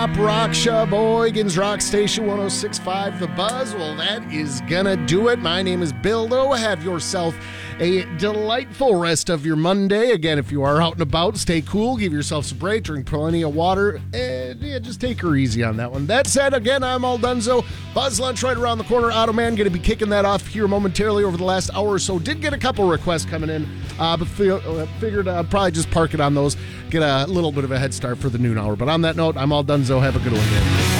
Rock Sheboygan's Rock Station 106.5 The Buzz. Well, that is gonna do it. My name is Bildo. Have yourself a delightful rest of your Monday. Again, if you are out and about, stay cool, give yourself some break, drink plenty of water, and just take her easy on that one. That said, again, I'm All Dunzo. Buzz Lunch right around the corner. Auto Man going to be kicking that off here momentarily over the last hour or so. Did get a couple requests coming in, but figured I'd probably just park it on those, get a little bit of a head start for the noon hour. But on that note, I'm All Dunzo. Have a good one, man.